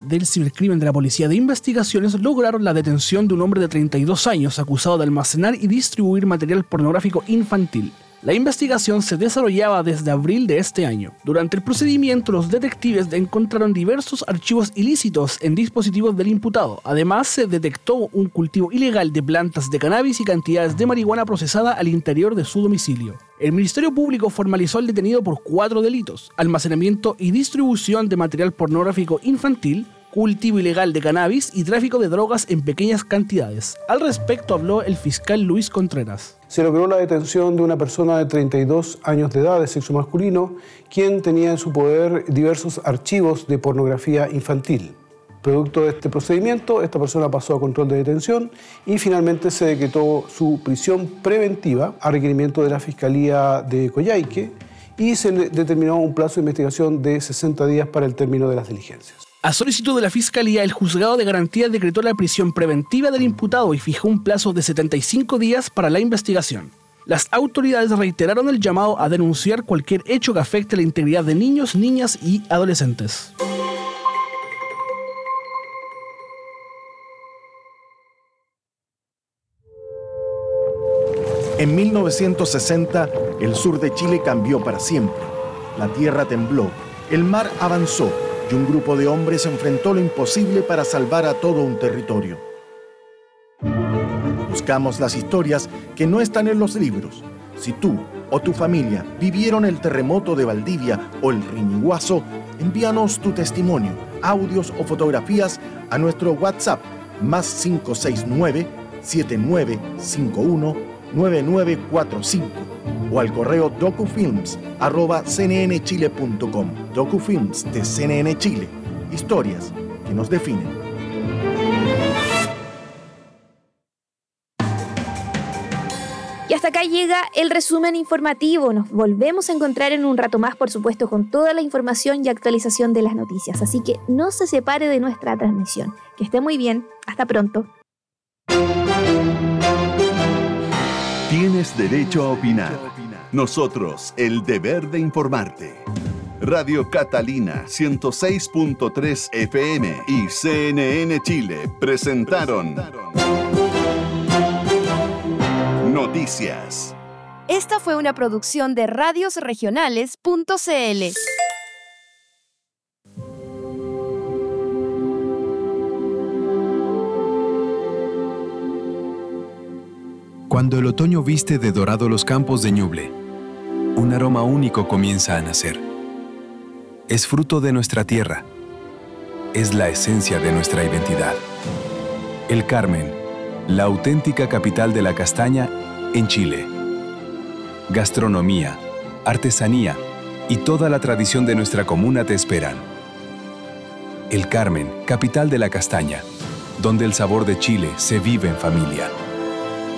del cibercrimen de la Policía de Investigaciones lograron la detención de un hombre de 32 años acusado de almacenar y distribuir material pornográfico infantil. La investigación se desarrollaba desde abril de este año. Durante el procedimiento, los detectives encontraron diversos archivos ilícitos en dispositivos del imputado. Además, se detectó un cultivo ilegal de plantas de cannabis y cantidades de marihuana procesada al interior de su domicilio. El Ministerio Público formalizó al detenido por 4 delitos: almacenamiento y distribución de material pornográfico infantil, cultivo ilegal de cannabis y tráfico de drogas en pequeñas cantidades. Al respecto habló el fiscal Luis Contreras. Se logró la detención de una persona de 32 años de edad, de sexo masculino, quien tenía en su poder diversos archivos de pornografía infantil. Producto de este procedimiento, esta persona pasó a control de detención y finalmente se decretó su prisión preventiva a requerimiento de la Fiscalía de Coyhaique y se le determinó un plazo de investigación de 60 días para el término de las diligencias. A solicitud de la Fiscalía, el Juzgado de Garantía decretó la prisión preventiva del imputado y fijó un plazo de 75 días para la investigación. Las autoridades reiteraron el llamado a denunciar cualquier hecho que afecte la integridad de niños, niñas y adolescentes. En 1960, el sur de Chile cambió para siempre. La tierra tembló, el mar avanzó y un grupo de hombres enfrentó lo imposible para salvar a todo un territorio. Buscamos las historias que no están en los libros. Si tú o tu familia vivieron el terremoto de Valdivia o el Riñiguazo, envíanos tu testimonio, audios o fotografías a nuestro WhatsApp +569 7951 9945 o al correo docufilms@cnnchile.com. Docufilms de CNN Chile. Historias que nos definen. Y hasta acá llega el resumen informativo. Nos volvemos a encontrar en un rato más, por supuesto, con toda la información y actualización de las noticias. Así que no se separe de nuestra transmisión. Que esté muy bien. Hasta pronto. Tienes derecho a opinar. Nosotros, el deber de informarte. Radio Catalina 106.3 FM y CNN Chile presentaron Noticias. Esta fue una producción de radiosregionales.cl. Cuando el otoño viste de dorado los campos de Ñuble, un aroma único comienza a nacer. Es fruto de nuestra tierra. Es la esencia de nuestra identidad. El Carmen, la auténtica capital de la castaña en Chile. Gastronomía, artesanía y toda la tradición de nuestra comuna te esperan. El Carmen, capital de la castaña, donde el sabor de Chile se vive en familia.